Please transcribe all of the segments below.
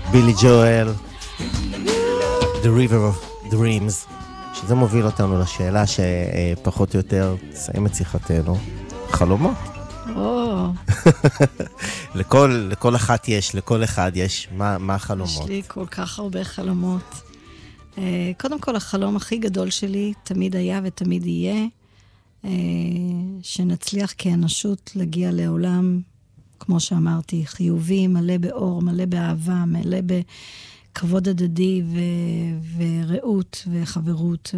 בילי ג'ואל, The River of Dreams, שזה מוביל אותנו לשאלה שפחות או יותר תסיים את שיחתנו, חלומות. לכל אחת יש, לכל אחד יש, מה החלומות? יש לי כל כך הרבה חלומות. קודם כל, החלום הכי גדול שלי תמיד היה ותמיד יהיה, שנצליח כאנושות להגיע לעולם, כמו שאמרתי, חיובי, מלא באור, מלא באהבה, מלא בכבוד הדדי ורעות וחברות,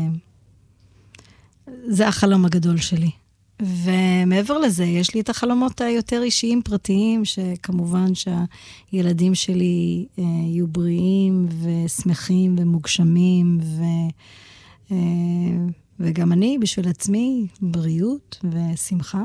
זה החלום הגדול שלי. ומעבר לזה, יש לי את החלומות היותר אישיים, פרטיים, שכמובן שהילדים שלי יהיו בריאים ושמחים ומוגשמים, וגם אני בשביל עצמי, בריאות ושמחה,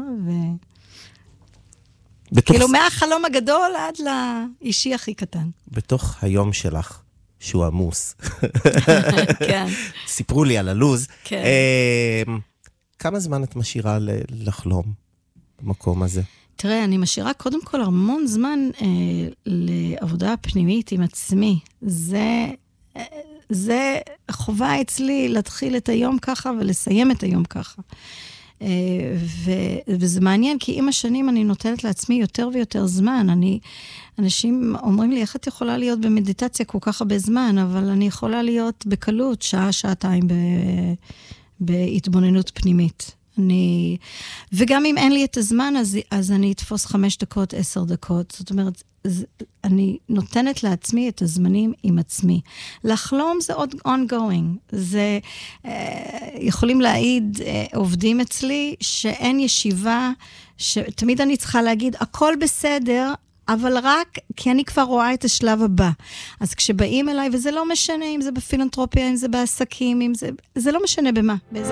כאילו מהחלום הגדול עד לאישי הכי קטן. בתוך היום שלך, שהוא עמוס. כן. סיפרו לי על הלוז. כן. כמה זמן את משאירה לחלום במקום הזה? תראה, אני משאירה קודם כל המון זמן לעבודה פנימית עם עצמי. זה חובה אצלי להתחיל את היום ככה ולסיים את היום ככה. וזה מעניין, כי עם השנים אני נותנת לעצמי יותר ויותר זמן. אנשים אומרים לי, איך את יכולה להיות במדיטציה כל כך הרבה זמן, אבל אני יכולה להיות בקלות שעה, שעתיים בהתבוננות פנימית. וגם אם אין לי את הזמן, אז אני אתפוס 5 דקות, 10 דקות. זאת אומרת, אני נותנת לעצמי את הזמנים עם עצמי. לחלום זה עוד ongoing. זה, יכולים להעיד עובדים אצלי, שאין ישיבה, שתמיד אני צריכה להגיד, הכל בסדר, אבל רק כי אני כבר רואה את השלב הבא. אז כשבאים אליי, וזה לא משנה אם זה בפילנתרופיה, אם זה בעסקים, אם זה לא משנה במה. באיזה...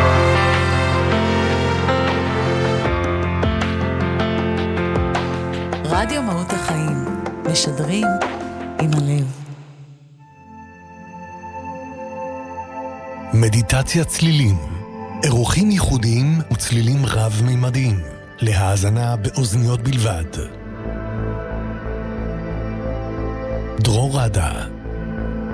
רדיו מהות החיים, משדרים עם הלב. מדיטציה צלילים, אירוחים ייחודיים וצלילים רב-ממדיים, להאזנה באוזניות בלבד. דרור רדה.